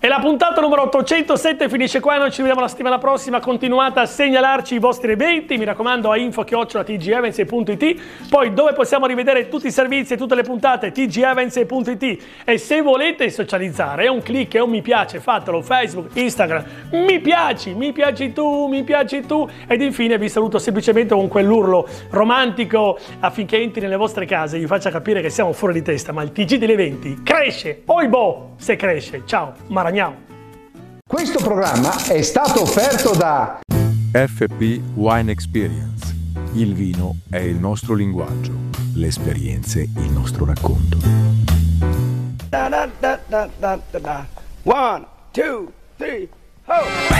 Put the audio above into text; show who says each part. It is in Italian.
Speaker 1: E la puntata numero 807 finisce qua, noi ci vediamo la settimana prossima, continuate a segnalarci i vostri eventi, mi raccomando a info@tgevents.it, poi dove possiamo rivedere tutti i servizi e tutte le puntate, tgevents.it, e se volete socializzare è un click, è un mi piace, fatelo, Facebook, Instagram, mi piaci tu, ed infine vi saluto semplicemente con quell'urlo romantico affinché entri nelle vostre case e vi faccia capire che siamo fuori di testa, ma il TG degli eventi cresce, oibò, se cresce, ciao, Maragnao.
Speaker 2: Questo programma è stato offerto da
Speaker 3: FP Wine Experience. Il vino è il nostro linguaggio, le esperienze il nostro racconto.
Speaker 4: 1, 2, 3, ho!